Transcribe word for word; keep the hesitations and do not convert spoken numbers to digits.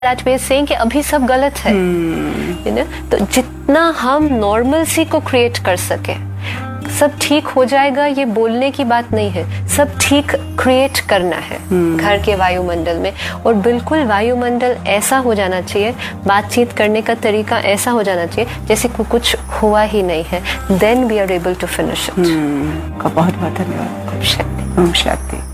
That way saying कि अभी सब गलत है, यू नो। तो जितना हम नॉर्मलसी को क्रिएट कर सके, सब ठीक हो जाएगा ये बोलने की बात नहीं है, सब ठीक क्रिएट करना है घर के वायुमंडल में। और बिल्कुल वायुमंडल ऐसा हो जाना चाहिए, बातचीत करने का तरीका ऐसा हो जाना चाहिए जैसे कुछ हुआ ही नहीं है। Then we are able to finish it. बहुत बहुत धन्यवाद। ओम शांति। ओम शांति।